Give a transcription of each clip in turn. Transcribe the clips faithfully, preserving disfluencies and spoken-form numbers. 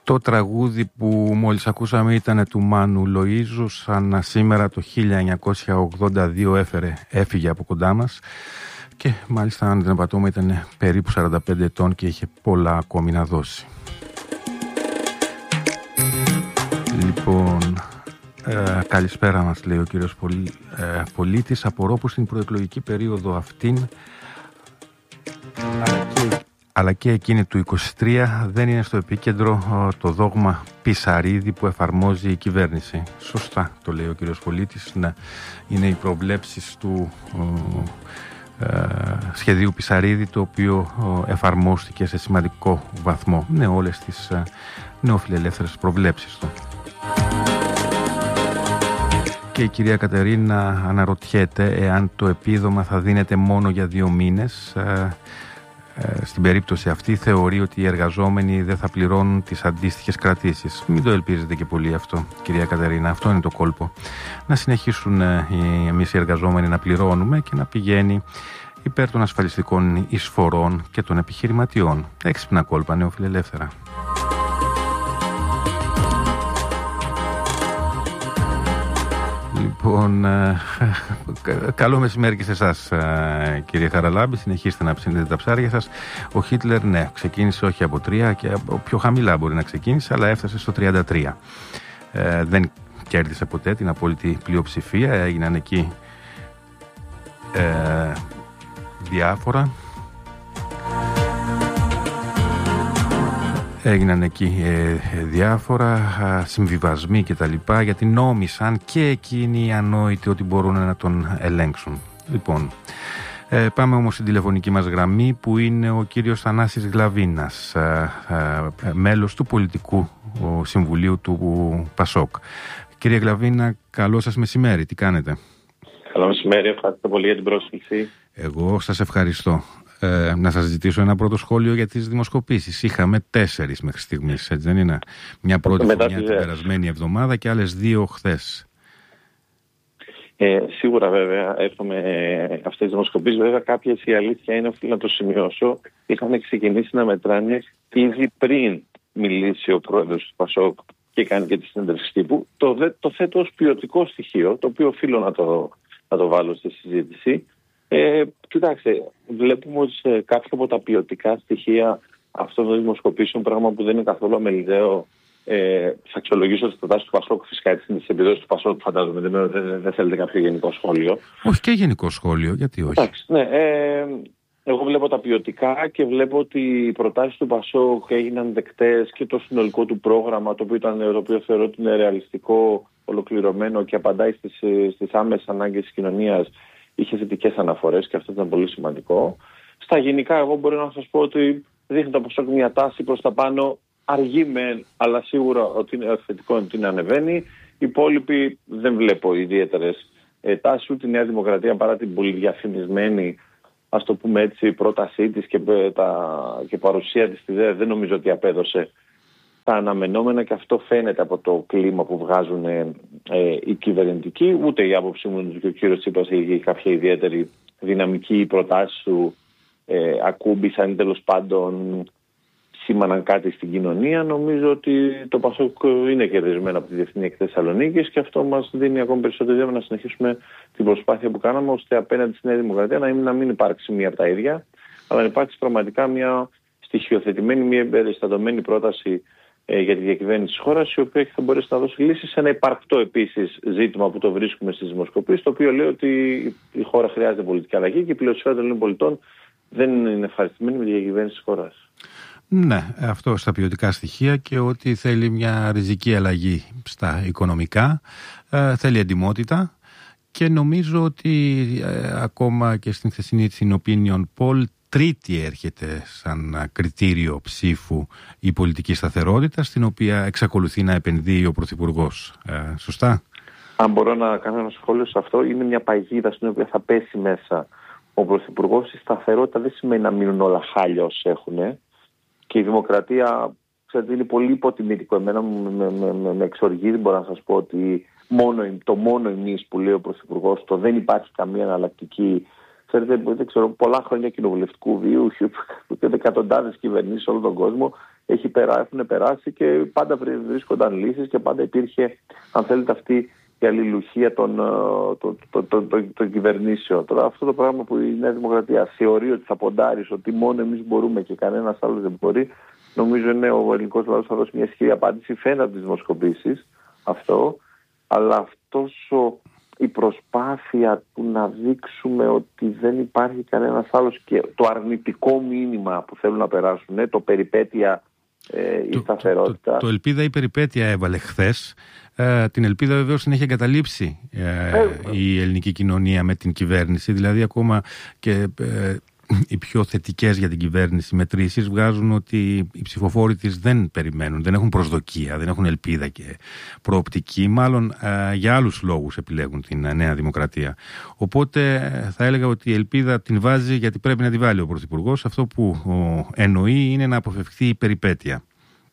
Το τραγούδι που μόλις ακούσαμε ήταν του Μάνου Λοΐζου, σαν σήμερα το χίλια εννιακόσια ογδόντα δύο έφερε, έφυγε από κοντά μας και μάλιστα αν δεν απατώμε ήταν περίπου σαράντα πέντε ετών και είχε πολλά ακόμη να δώσει. Λοιπόν, ε, καλησπέρα μας, λέει ο κύριος Πολ, ε, Πολίτης. Απορώ που στην προεκλογική περίοδο αυτήν αλλά και, αλλά και εκείνη του είκοσι τρία δεν είναι στο επίκεντρο ε, το δόγμα Πισαρίδη που εφαρμόζει η κυβέρνηση. Σωστά το λέει ο κύριος Πολίτης. Ναι, είναι οι προβλέψεις του ε, ε, σχεδίου Πισαρίδη, το οποίο ε, εφαρμόστηκε σε σημαντικό βαθμό. Ναι, όλες τις ε, νεοφιλελεύθερες προβλέψεις του. Και η κυρία Κατερίνα αναρωτιέται εάν το επίδομα θα δίνεται μόνο για δύο μήνες. Ε, ε, στην περίπτωση αυτή θεωρεί ότι οι εργαζόμενοι δεν θα πληρώνουν τις αντίστοιχες κρατήσεις. Μην το ελπίζετε και πολύ αυτό, κυρία Κατερίνα. Αυτό είναι το κόλπο. Να συνεχίσουν ε, εμείς οι εργαζόμενοι να πληρώνουμε και να πηγαίνει υπέρ των ασφαλιστικών εισφορών και των επιχειρηματιών. Έξυπνα κόλπα, νεοφιλελεύθερα. Λοιπόν, ε, καλό μεσημέρι και σε εσάς, ε, κύριε Χαραλάμπη. Συνεχίστε να ψήνετε τα ψάρια σας. Ο Χίτλερ, ναι, ξεκίνησε όχι από τρία και από πιο χαμηλά μπορεί να ξεκίνησε, αλλά έφτασε στο τριάντα τρία. Ε, δεν κέρδισε ποτέ την απόλυτη πλειοψηφία. Έγιναν εκεί ε, διάφορα. Έγιναν εκεί ε, διάφορα α, συμβιβασμοί και τα λοιπά, γιατί νόμισαν και εκείνοι οι ανόητοι ότι μπορούν να τον ελέγξουν. Λοιπόν, ε, πάμε όμως στην τηλεφωνική μας γραμμή που είναι ο κύριος Θανάσης Γλαβίνας, ε, ε, μέλος του Πολιτικού ο, Συμβουλίου του Πασόκ. Κύριε Γλαβίνα, καλό σας μεσημέρι, τι κάνετε? Καλό μεσημέρι, ευχαριστώ πολύ για την πρόσκληση. Εγώ σας ευχαριστώ. Ε, να σας ζητήσω ένα πρώτο σχόλιο για τις δημοσκοπήσεις. Είχαμε τέσσερις μέχρι στιγμής, έτσι δεν είναι? Μια πρώτη φωνιά την περασμένη εβδομάδα και άλλες δύο χθες. Ε, σίγουρα βέβαια έχουμε αυτές τις δημοσκοπήσεις. Βέβαια κάποιες, η αλήθεια είναι, οφείλω να το σημειώσω, είχαν ξεκινήσει να μετράνε ήδη πριν μιλήσει ο πρόεδρος του Πασόκ και κάνει και τη συνέντευξη τύπου. Το, το θέτω ως ποιοτικό στοιχείο, το οποίο οφείλω να το, να το βάλω στη συζήτηση. Ε, κοιτάξτε, βλέπουμε ότι σε κάποια από τα ποιοτικά στοιχεία αυτών των δημοσκοπήσεων, πράγμα που δεν είναι καθόλου αμελιδαίο, ε, θα αξιολογήσω τις προτάσεις του Πασόκ, φυσικά τις επιδόσεις του Πασόκ, φαντάζομαι, δεν, δεν, δεν θέλετε κάποιο γενικό σχόλιο. Όχι και γενικό σχόλιο, γιατί όχι? Εντάξει, ναι, ε, εγώ βλέπω τα ποιοτικά και βλέπω ότι οι προτάσεις του Πασόκ έγιναν δεκτές και το συνολικό του πρόγραμμα, το οποίο, ήταν, το οποίο θεωρώ ότι είναι ρεαλιστικό, ολοκληρωμένο και απαντάει στις, στις άμεσες ανάγκες της κοινωνίας. Είχε θετικές αναφορές και αυτό ήταν πολύ σημαντικό. Στα γενικά, εγώ μπορώ να σας πω ότι δείχνει το Πασόκ μια τάση προς τα πάνω, αργή μεν, αλλά σίγουρα ότι είναι θετικό ότι είναι ανεβαίνει. Οι υπόλοιποι δεν βλέπω ιδιαίτερες ε, τάσεις, ούτε η Νέα Δημοκρατία παρά την πολύ διαφημισμένη, ας το πούμε έτσι, πρότασή της και, τα, και παρουσία της στη ΔΕ, δεν νομίζω ότι απέδωσε τα αναμενόμενα και αυτό φαίνεται από το κλίμα που βγάζουν ε, ε, οι κυβερνητικοί. Ούτε η άποψή μου ότι ο κύριος Τσίπρας έχει κάποια ιδιαίτερη δυναμική, προτάσεις του ε, ακούμπησαν ή τέλος πάντων σήμαναν κάτι στην κοινωνία. Νομίζω ότι το Πασόκ είναι κερδισμένο από τη Διεθνή Εκθέση Θεσσαλονίκης και αυτό μας δίνει ακόμη περισσότερο δύναμη να συνεχίσουμε την προσπάθεια που κάναμε ώστε απέναντι στη Νέα Δημοκρατία να μην, να μην υπάρξει μία από τα ίδια, αλλά να υπάρξει πραγματικά μια στοιχειοθετημένη, μια εμπεριστατωμένη πρόταση για τη διακυβέρνηση της χώρας, η οποία θα μπορέσει να δώσει λύσεις σε ένα υπαρκτό επίσης ζήτημα που το βρίσκουμε στις δημοσκοπήσεις, το οποίο λέει ότι η χώρα χρειάζεται πολιτική αλλαγή και η πλειοψηφία των Ελλήνων πολιτών δεν είναι ευχαριστημένη με τη διακυβέρνηση της χώρας. Ναι, αυτό στα ποιοτικά στοιχεία και ότι θέλει μια ριζική αλλαγή στα οικονομικά, ε, θέλει εντιμότητα και νομίζω ότι ε, ακόμα και στην χθεσινή την Opinion Poll τρίτη έρχεται σαν κριτήριο ψήφου η πολιτική σταθερότητα, στην οποία εξακολουθεί να επενδύει ο Πρωθυπουργός. Ε, σωστά? Αν μπορώ να κάνω ένα σχόλιο σε αυτό, είναι μια παγίδα στην οποία θα πέσει μέσα ο Πρωθυπουργός. Η σταθερότητα δεν σημαίνει να μείνουν όλα χάλια όσοι έχουν. Και η δημοκρατία, ξέρετε, είναι πολύ υποτιμητικό. Εμένα με, με, με, με εξοργίζει, μπορώ να σας πω ότι μόνο, το μόνο εμείς που λέει ο Πρωθυπουργός, το δεν υπάρχει καμία εναλλακτική. Ξέρετε, δεν ξέρω, πολλά χρόνια κοινοβουλευτικού βίου και εκατοντάδες κυβερνήσεις σε όλο τον κόσμο έχει περά, έχουν περάσει και πάντα βρίσκονταν λύσεις και πάντα υπήρχε, αν θέλετε, αυτή η αλληλουχία των, των, των, των, των, των κυβερνήσεων. Τώρα αυτό το πράγμα που η Νέα Δημοκρατία θεωρεί ότι θα ποντάρει, ότι μόνο εμείς μπορούμε και κανένας άλλος δεν μπορεί, νομίζω είναι ο ελληνικός λαός θα δώσει μια ισχυρή απάντηση. Φαίνεται από τις δημοσκοπήσεις αυτό, αλλά αυτός ο, η προσπάθεια του να δείξουμε ότι δεν υπάρχει κανένας άλλος και το αρνητικό μήνυμα που θέλουν να περάσουν, ναι, το περιπέτεια, ε, η σταθερότητα. Το, το, το, το ελπίδα ή περιπέτεια έβαλε χθες. Ε, την ελπίδα βεβαίως την έχει εγκαταλείψει ε, ε, η ελληνική κοινωνία με την κυβέρνηση. Δηλαδή ακόμα και ε, οι πιο θετικές για την κυβέρνηση μετρήσεις βγάζουν ότι οι ψηφοφόροι της δεν περιμένουν, δεν έχουν προσδοκία, δεν έχουν ελπίδα και προοπτική. Μάλλον ε, για άλλους λόγους επιλέγουν την Νέα Δημοκρατία. Οπότε ε, θα έλεγα ότι η ελπίδα την βάζει γιατί πρέπει να τη βάλει ο Πρωθυπουργός. Αυτό που ο, εννοεί είναι να αποφευχθεί η περιπέτεια.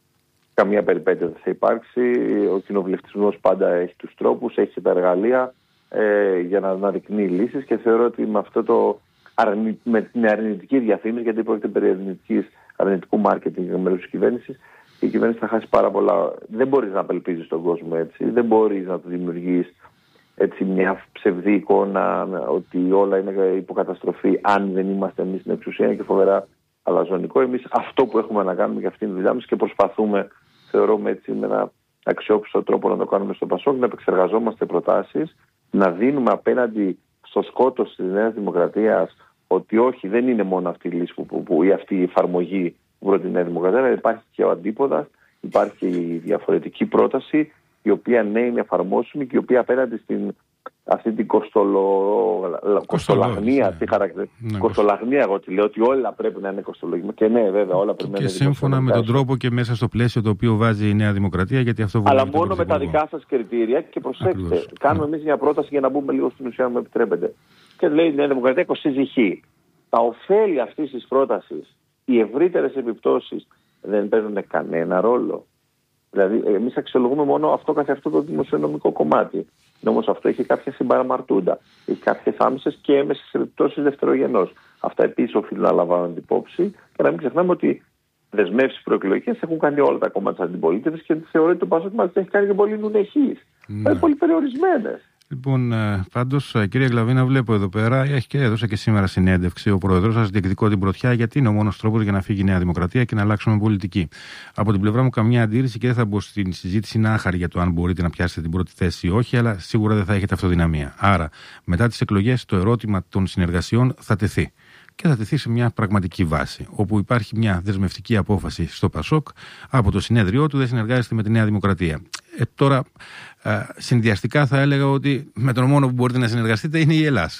Καμία περιπέτεια δεν θα υπάρξει. Ο κοινοβουλευτισμός πάντα έχει τους τρόπους, έχει τα εργαλεία ε, για να αναδεικνύει λύσεις και θεωρώ ότι με, αυτό το αρνη, με την αρνητική διαφήμιση, γιατί πρόκειται περί αρνητικής, αρνητικού μάρκετινγκ μέρους της κυβέρνησης, η κυβέρνηση θα χάσει πάρα πολλά. Δεν μπορείς να απελπίζεις τον κόσμο έτσι, δεν μπορείς να του δημιουργείς έτσι μια ψευδή εικόνα ότι όλα είναι υποκαταστροφή αν δεν είμαστε εμείς στην εξουσία. Είναι και φοβερά αλαζονικό. Εμείς αυτό που έχουμε να κάνουμε για αυτήν τη δουλειά μας και προσπαθούμε, θεωρούμε έτσι με ένα αξιόπιστο τρόπο να το κάνουμε στο Πασόκ, να επεξεργαζόμαστε προτάσεις, να δίνουμε απέναντι στο σκότος της Νέας Δημοκρατίας ότι όχι, δεν είναι μόνο αυτή η λύση που, που, που, ή αυτή η εφαρμογή που προτείνει η Νέα Δημοκρατία, αλλά υπάρχει και ο αντίποδας, υπάρχει και η διαφορετική πρόταση, η οποία ναι είναι εφαρμόσιμη και η οποία απέναντι στην αυτή την κοστολο... κοστολαγνία, τι χαρακτηρίζει. Ναι, κοστολαγνία, εγώ τη λέω ότι όλα πρέπει να είναι κοστολογημένα. Και ναι, βέβαια, όλα πρέπει να είναι. Και σύμφωνα με τον τρόπο και μέσα στο πλαίσιο το οποίο βάζει η Νέα Δημοκρατία, γιατί αυτό αλλά μόνο με τα δικά σας κριτήρια και προσέξτε, ακριβώς. Κάνουμε εμείς μια πρόταση για να μπούμε λίγο στην ουσία, αν μου επιτρέπετε. Και λέει η Νέα Δημοκρατία κοστίζει χ. Τα ωφέλη αυτής της πρότασης, οι ευρύτερες επιπτώσεις δεν παίζουν κανένα ρόλο. Δηλαδή, εμείς αξιολογούμε μόνο αυτό καθ' αυτό το δημοσιονομικό κομμάτι. Όμως αυτό έχει κάποια συμπαραμαρτούντα, έχει κάποιες άμεσες και έμεσες επιπτώσεις δευτερογενώς. Αυτά επίσης οφείλουν να λαμβάνονται υπόψη και να μην ξεχνάμε ότι δεσμεύσεις προεκλογικές έχουν κάνει όλα τα κόμματα της αντιπολίτευσης και θεωρεί ότι το Πασόκ μας έχει κάνει και πολύ νουνεχείς. Είναι πολύ περιορισμένες. Λοιπόν, πάντως, κύριε Γλαβίνα, βλέπω εδώ πέρα, έχει και έδωσε και σήμερα συνέντευξη ο πρόεδρος σας, διεκδικώ την πρωτιά, γιατί είναι ο μόνος τρόπος για να φύγει η Νέα Δημοκρατία και να αλλάξουμε πολιτική. Από την πλευρά μου, καμιά αντίρρηση και δεν θα μπω στην συζήτηση, είναι άχαρη για το αν μπορείτε να πιάσετε την πρώτη θέση ή όχι, αλλά σίγουρα δεν θα έχετε αυτοδυναμία. Άρα, μετά τις εκλογές, το ερώτημα των συνεργασιών θα τεθεί. Και θα τεθεί σε μια πραγματική βάση, όπου υπάρχει μια δεσμευτική απόφαση στο Πασόκ από το συνέδριό του, δεν συνεργάζεστε με τη Νέα Δημοκρατία. Ε, τώρα, ε, συνδυαστικά θα έλεγα ότι με τον μόνο που μπορείτε να συνεργαστείτε είναι η Ελλάς.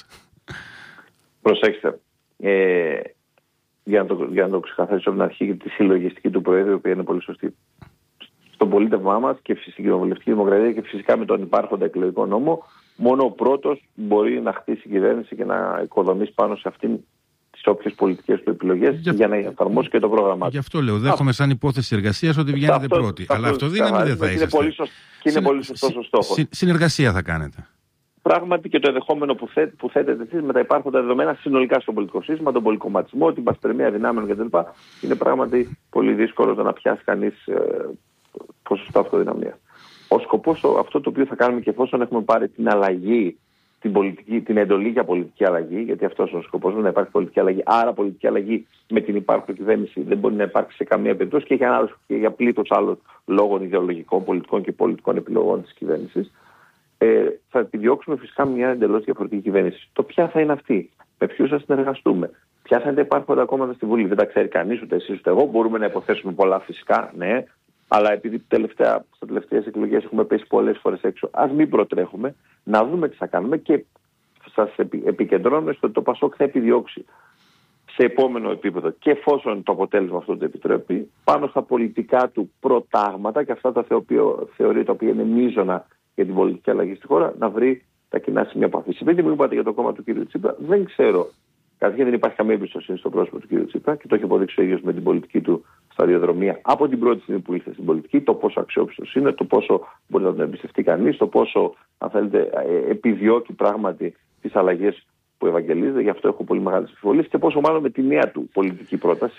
Προσέξτε, ε, για, να το, για να το ξεκαθαρίσω από την αρχή, τη συλλογιστική του Προέδρου, η οποία είναι πολύ σωστή. Στο πολίτευμά μας και στην κοινοβουλευτική δημοκρατία και φυσικά με τον υπάρχοντα εκλογικό νόμο, μόνο ο πρώτος μπορεί να χτίσει κυβέρνηση και να οικοδομήσει πάνω σε αυτήν τις όποιες πολιτικές του επιλογές για, για να εφαρμόσει και το πρόγραμμά του. Γι' αυτό λέω, δέχομαι σαν υπόθεση εργασίας ότι βγαίνετε αυτό, πρώτοι. Αυτό, αλλά αυτοδύναμοι δεν θα είσαστε. Είναι και είναι πολύ σωστός ο στόχος. Συ, συνεργασία θα κάνετε. Πράγματι και το ενδεχόμενο που, θέ, που θέτετε εσείς με τα υπάρχοντα δεδομένα συνολικά στο πολιτικό σύστημα, τον πολυκομματισμό, την πασπερμία δυνάμεων κτλ. Είναι πράγματι πολύ δύσκολο το να πιάσει κανείς ε, ποσοστό αυτοδυναμία. Ο σκοπός, αυτό το οποίο θα κάνουμε και εφόσον έχουμε πάρει την αλλαγή, την, πολιτική, την εντολή για πολιτική αλλαγή, γιατί αυτός είναι ο σκοπός μου, να υπάρχει πολιτική αλλαγή. Άρα, πολιτική αλλαγή με την υπάρχουσα κυβέρνηση δεν μπορεί να υπάρξει σε καμία περίπτωση και για, για πλήθος άλλων λόγων ιδεολογικών, πολιτικών και πολιτικών επιλογών της κυβέρνησης. Ε, θα επιδιώξουμε φυσικά μια εντελώς διαφορετική κυβέρνηση. Το ποια θα είναι αυτή, με ποιους θα συνεργαστούμε, ποια θα είναι τα υπάρχοντα κόμματα στη Βουλή. Δεν τα ξέρει κανείς, ούτε εσείς ούτε εγώ. Μπορούμε να υποθέσουμε πολλά φυσικά, ναι. Αλλά επειδή τελευταία, στις τελευταίες εκλογές έχουμε πέσει πολλές φορές έξω, ας μην προτρέχουμε, να δούμε τι θα κάνουμε και σας επικεντρώνουμε στο ότι το Πασόκ θα επιδιώξει σε επόμενο επίπεδο και εφόσον το αποτέλεσμα αυτό το επιτρέπει, πάνω στα πολιτικά του προτάγματα και αυτά τα θεωρεί τα οποία είναι μείζωνα για την πολιτική αλλαγή στη χώρα, να βρει τα κοινά σημεία επαφή. Επειδή μου είπατε για το κόμμα του κ. Τσίπρα, δεν ξέρω. Καταρχήν δεν υπάρχει καμία εμπιστοσύνη στο πρόσωπο του κ. Τσίπρα και το έχει αποδείξει ο ίδιος με την πολιτική του σταδιοδρομία από την πρώτη στιγμή που ήρθε στην πολιτική, το πόσο αξιόπιστος είναι, το πόσο μπορεί να τον εμπιστευτεί κανείς, το πόσο, αν θέλετε, επιδιώκει πράγματι τις αλλαγές που ευαγγελίζεται. Γι' αυτό έχω πολύ μεγάλες αμφιβολίες και πόσο μάλλον με τη νέα του πολιτική πρόταση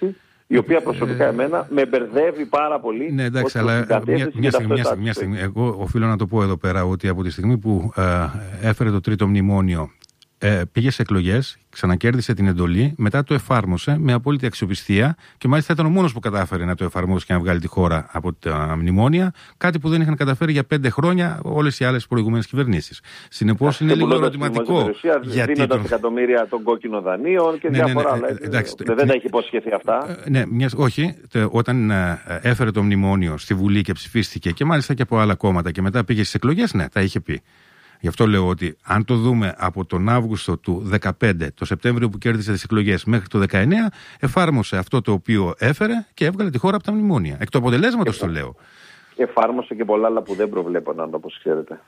η οποία προσωπικά εμένα με μπερδεύει πάρα πολύ. Ναι, εντάξει, αλλά μια, μια, στιγμή, μια, στιγμή, μια στιγμή. Εγώ οφείλω να το πω εδώ πέρα ότι από τη στιγμή που ε, έφερε το τρίτο μνημόνιο, ε, πήγε σε εκλογές, ξανακέρδισε την εντολή, μετά το εφάρμοσε με απόλυτη αξιοπιστία και μάλιστα ήταν ο μόνος που κατάφερε να το εφαρμόσει και να βγάλει τη χώρα από τα μνημόνια, κάτι που δεν είχαν καταφέρει για πέντε χρόνια όλες οι άλλες προηγούμενες κυβερνήσεις. Συνεπώς είναι λίγο ερωτηματικό. Γιατί δίνοντας τον... εκατομμύρια των κόκκινων δανείων και ναι, διάφορα άλλα. Ναι, ναι, ναι, ναι, δεν τα έχει υποσχεθεί αυτά. Ναι, μιας, όχι. Όταν έφερε το μνημόνιο στη Βουλή και ψηφίστηκε και μάλιστα και από άλλα κόμματα και μετά πήγε στις εκλογές, ναι, τα είχε πει. Γι' αυτό λέω ότι αν το δούμε από τον Αύγουστο του δεκαπέντε, το Σεπτέμβριο που κέρδισε τις εκλογές μέχρι το δεκαεννέα, εφάρμοσε αυτό το οποίο έφερε και έβγαλε τη χώρα από τα μνημόνια. Εκ του αποτελέσματος το λέω. Εφάρμοσε και πολλά άλλα που δεν προβλέπονταν, όπως ξέρετε.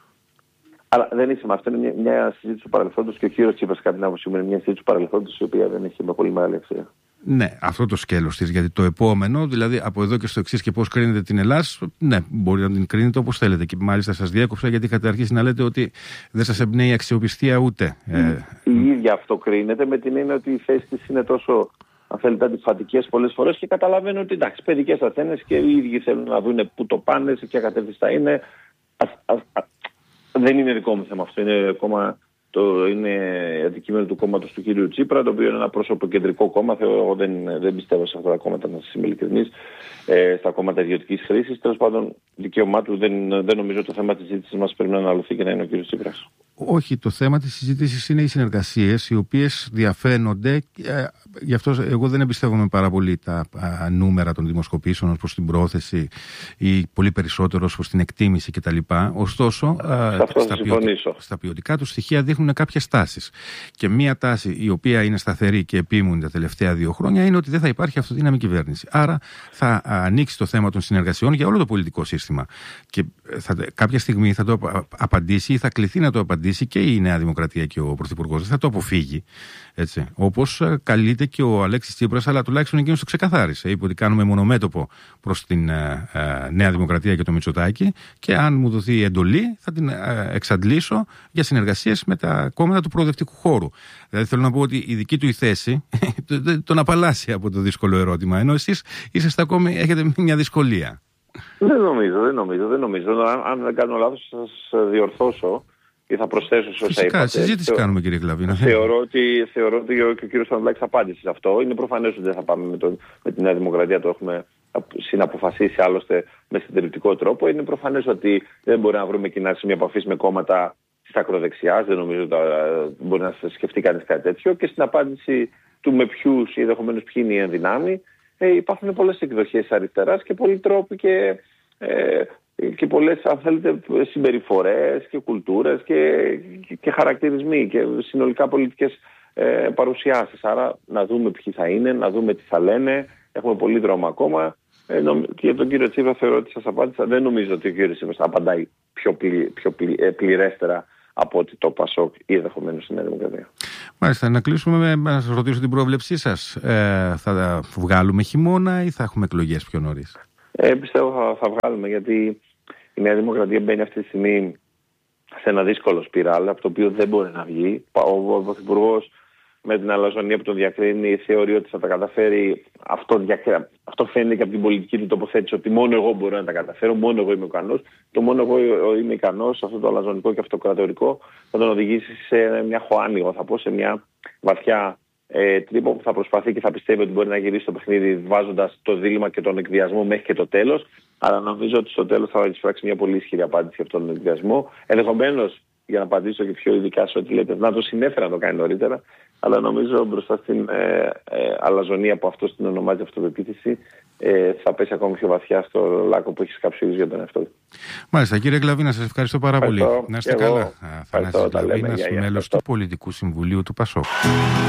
Αλλά δεν είναι σημασία. Αυτό είναι μια, μια συζήτηση του παρελθόντος και ο κύριος Τσίπρας, κατά την άποψή μου, είναι μια συζήτηση του παρελθόντος η οποία δεν έχει με πολύ μεγάλη αξία. Ναι, αυτό το σκέλος της. Γιατί το επόμενο, δηλαδή από εδώ και στο εξής και πώς κρίνετε την Ελλάδα, ναι, μπορεί να την κρίνετε όπως θέλετε. Και μάλιστα σας διέκοψα γιατί είχατε αρχίσει να λέτε ότι δεν σας εμπνέει η αξιοπιστία ούτε. Η, ε... η ίδια αυτό κρίνεται με την έννοια ότι οι θέσεις της είναι τόσο, αν θέλετε, αντιφατικές πολλές φορές και καταλαβαίνω ότι εντάξει, παιδικές ασθένειες και οι ίδιοι θέλουν να δουν πού το πάνε, σε ποια κατεύθυνση θα είναι. Α, α, α, δεν είναι δικό μου θέμα αυτό. Είναι ακόμα. Το είναι αντικείμενο του κόμματος του κύριου Τσίπρα, το οποίο είναι ένα πρόσωπο-κεντρικό κόμμα. Εγώ δεν, δεν πιστεύω σε αυτά τα κόμματα, να σας είμαι ειλικρινής, ε, στα κόμματα ιδιωτικής χρήσης. Τέλος πάντων, δικαίωμά του, δεν, δεν νομίζω το θέμα της συζήτησης μας πρέπει να αναλωθεί και να είναι ο κύριος Τσίπρας. Όχι, το θέμα της συζήτησης είναι οι συνεργασίες, οι οποίες διαφαίνονται. Ε, γι' αυτό εγώ δεν εμπιστεύομαι πάρα πολύ τα α, νούμερα των δημοσκοπήσεων ως προς την πρόθεση ή πολύ περισσότερο ως προς την εκτίμηση κτλ. Ωστόσο, α, στα, ποιοτικά, στα ποιοτικά του στοιχεία δείχνουν κάποιες τάσεις. Και μία τάση η οποία είναι σταθερή και επίμονη τα τελευταία δύο χρόνια είναι ότι δεν θα υπάρχει αυτοδύναμη κυβέρνηση. Άρα θα ανοίξει το θέμα των συνεργασιών για όλο το πολιτικό σύστημα. Και θα, κάποια στιγμή θα το απαντήσει ή θα κληθεί να το απαντήσει και η Νέα Δημοκρατία και ο Πρωθυπουργός. Δεν θα το αποφύγει. Έτσι. Όπως καλείται και ο Αλέξης Τσίπρας, αλλά τουλάχιστον εκείνος το ξεκαθάρισε. Είπε ότι κάνουμε μονομέτωπο προς την ε, ε, Νέα Δημοκρατία και το Μητσοτάκη και αν μου δοθεί η εντολή θα την ε, εξαντλήσω για συνεργασίες με τα κόμματα του προοδευτικού χώρου. Δηλαδή θέλω να πω ότι η δική του η θέση τον απαλλάσσει από το δύσκολο ερώτημα, ενώ εσείς είσαστε ακόμη, έχετε μια δυσκολία. Δεν νομίζω, δεν νομίζω, δεν νομίζω. Αν, αν δεν κάνω λάθος θα σας διορθώσω ή θα προσθέσω σε όσα είπατε. Συζήτηση Θεω... κάνουμε, κύριε Κλαβίνα. Θεωρώ ότι, θεωρώ ότι και ο κύριος Ανδρουλάκης απάντησε σε αυτό. Είναι προφανές ότι δεν θα πάμε με, το, με τη Νέα Δημοκρατία, το έχουμε συναποφασίσει άλλωστε με συντηρητικό τρόπο. Είναι προφανές ότι δεν μπορεί να βρούμε κοινά σημεία επαφής με κόμματα της ακροδεξιάς. Δεν νομίζω ότι μπορεί να σκεφτεί κανείς κάτι τέτοιο. Και στην απάντηση του με ποιους ή ενδεχομένως ποιοι είναι οι ενδυνάμοι, ε, υπάρχουν πολλές εκδοχές αριστεράς και πολλοί τρόποι και. Ε, και πολλές, αν θέλετε, συμπεριφορές και κουλτούρες και, και, και χαρακτηρισμοί και συνολικά πολιτικές ε, παρουσιάσεις. Άρα να δούμε ποιοι θα είναι, να δούμε τι θα λένε. Έχουμε πολύ δρόμο ακόμα. Ε, νομ, και για τον κύριο Τσίπρα θεωρώ ότι σας απάντησα. Δεν νομίζω ότι ο κύριος Τσίπρας θα απαντάει πιο, πλη, πιο πλη, ε, πληρέστερα από ότι το ΠΑΣΟΚ ή ενδεχομένως η Νέα Δημοκρατία. Μάλιστα, να κλείσουμε με, να σας ρωτήσω την πρόβλεψή σας. Ε, θα βγάλουμε χειμώνα ή θα έχουμε εκλογές πιο νωρίς? Ε, πιστεύω θα, θα βγάλουμε, γιατί η Νέα Δημοκρατία μπαίνει αυτή τη στιγμή σε ένα δύσκολο σπιράλ από το οποίο δεν μπορεί να βγει. Ο, ο Πρωθυπουργός με την αλαζονία που τον διακρίνει θεωρεί ότι θα τα καταφέρει. Αυτό, διακρι... Αυτό φαίνεται και από την πολιτική του τοποθέτηση, ότι μόνο εγώ μπορώ να τα καταφέρω, μόνο εγώ είμαι ικανός. Το μόνο εγώ είμαι ικανός, αυτό το αλαζονικό και αυτοκρατορικό, θα τον οδηγήσει σε μια χωάνη, θα πω, σε μια βαθιά ε, τρύπα που θα προσπαθεί και θα πιστεύει ότι μπορεί να γυρίσει το παιχνίδι βάζοντας το δίλημμα και τον εκβιασμό μέχρι και το τέλος. Αλλά νομίζω ότι στο τέλος θα εισπράξει μια πολύ ισχυρή απάντηση για αυτόν τον εκβιασμό. Ενδεχομένως, για να απαντήσω και πιο ειδικά σε ό,τι λέτε, να το συνέφερα να το κάνει νωρίτερα. Αλλά νομίζω μπροστά στην ε, ε, αλαζονία που αυτό την ονομάζει αυτοπεποίθηση, ε, θα πέσει ακόμη πιο βαθιά στο λάκκο που έχει σκάψει για τον εαυτό του. Μάλιστα, κύριε Κλαβίνα, σας ευχαριστώ πάρα ευχαριστώ. πολύ. Να είστε καλά. Θανάσης Κλαβίνας, μέλος του Πολιτικού Συμβουλίου του ΠΑΣΟΚ.